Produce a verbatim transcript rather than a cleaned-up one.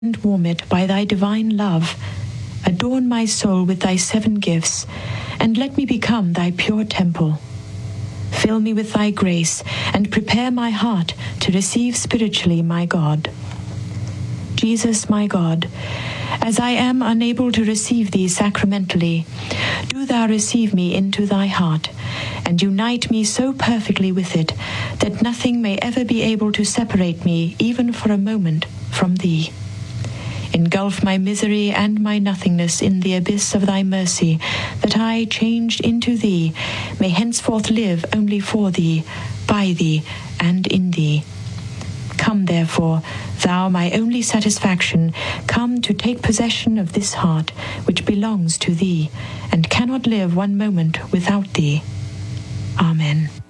and warm it by thy divine love. Adorn my soul with thy seven gifts, and let me become thy pure temple. Fill me with thy grace, and prepare my heart to receive spiritually my God. Jesus, my God, as I am unable to receive thee sacramentally, do thou receive me into thy heart, and unite me so perfectly with it that nothing may ever be able to separate me, even for a moment, from thee. Engulf my misery and my nothingness in the abyss of thy mercy, that I, changed into thee, may henceforth live only for thee, by thee, and in thee. Come, therefore, thou my only satisfaction, come to take possession of this heart, which belongs to thee, and cannot live one moment without thee. Amen.